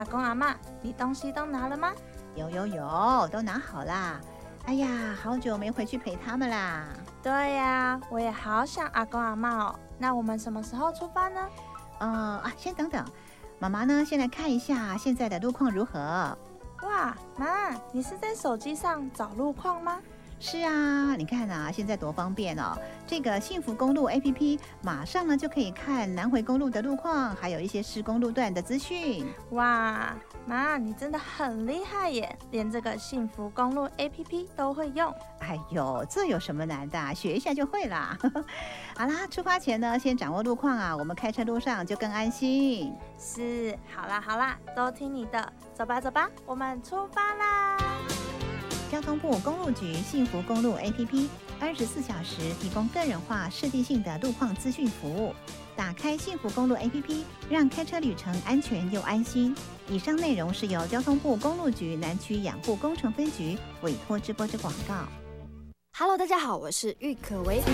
阿公阿嬷，你东西都拿了吗？ 有，都拿好啦。哎呀，好久没回去陪他们啦。 对呀，我也好想阿公阿嬷哦。那我们什么时候出发呢？ 先等等，妈妈呢，先来看一下现在的路况如何。 哇，妈，你是在手机上找路况吗？ 是啊，你看啊，现在多方便哦！这个幸福公路 APP 马上呢就可以看南回公路的路况，还有一些施工路段的资讯。 哇，妈，你真的很厉害耶，连这个幸福公路 APP 都会用。 哎呦，这有什么难的？学一下就会啦。好啦，出发前呢，先掌握路况啊，我们开车路上就更安心。 是，好啦，都听你的，走吧，我们出发啦！ 交通部公路局幸福公路 APP 24小时提供个人化、设计性的路况资讯服务。打开幸福公路 APP， 让开车旅程安全又安心。以上内容是由交通部公路局南区养护工程分局委托直播之广告。 Hello， 大家好，我是郁可唯。